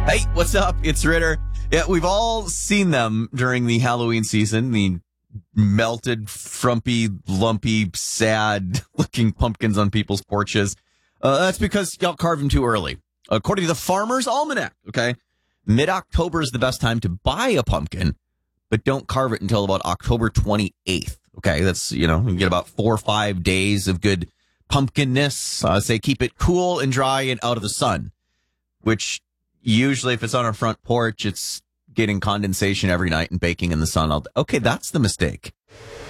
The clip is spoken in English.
Hey, what's up? It's Ritter. Yeah, we've all seen them during the Halloween season. The melted, frumpy, lumpy, sad-looking pumpkins on people's porches. That's because y'all carved them too early. According to the Farmer's Almanac, okay, mid-October is the best time to buy a pumpkin, but don't carve it until about October 28th. Okay, that's, you get about 4 or 5 days of good pumpkinness. Say keep it cool and dry and out of the sun, which usually if it's on our front porch, it's getting condensation every night and baking in the sun all day. Okay, that's the mistake.